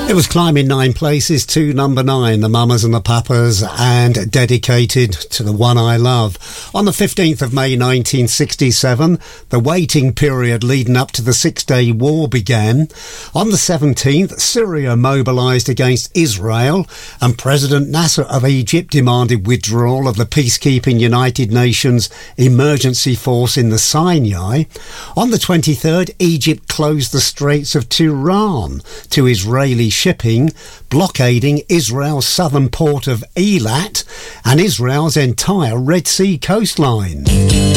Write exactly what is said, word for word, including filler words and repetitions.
It was climbing nine places to number nine, the Mamas and the Papas, and Dedicated to the One I Love. On the fifteenth of May nineteen sixty-seven, the waiting period leading up to the Six-Day War began. On the seventeenth, Syria mobilised against Israel, and President Nasser of Egypt demanded withdrawal of the peacekeeping United Nations emergency force in the Sinai. On the twenty-third, Egypt closed the Straits of Tiran to Israeli shipping, blockading Israel's southern port of Eilat and Israel's entire Red Sea coastline.